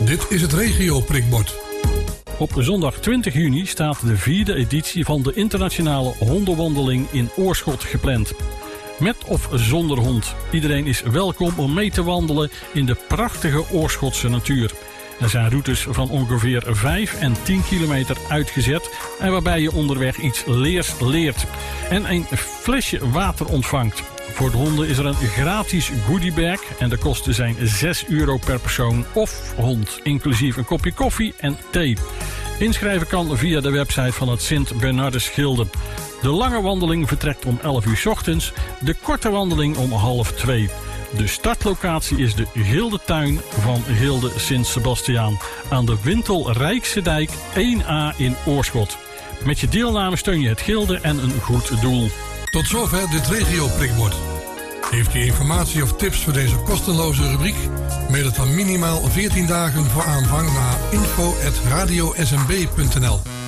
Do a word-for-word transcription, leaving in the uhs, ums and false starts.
Dit is het regio prikbord. Op zondag twintig juni staat de vierde editie van de internationale hondenwandeling in Oorschot gepland. Met of zonder hond. Iedereen is welkom om mee te wandelen in de prachtige Oorschotse natuur. Er zijn routes van ongeveer vijf en tien kilometer uitgezet en waarbij je onderweg iets leers leert en een flesje water ontvangt. Voor de honden is er een gratis goodiebag en de kosten zijn zes euro per persoon of hond, inclusief een kopje koffie en thee. Inschrijven kan via de website van het Sint Bernardus Gilde. De lange wandeling vertrekt om elf uur 's ochtends, de korte wandeling om half twee. De startlocatie is de Gildetuin van Gilde Sint-Sebastiaan aan de Wintelrijkse Dijk één A in Oorschot. Met je deelname steun je het Gilde en een goed doel. Tot zover dit regio prikbord. Heeft u informatie of tips voor deze kostenloze rubriek? Mail het dan minimaal veertien dagen voor aanvang naar info at radio s m b punt n l.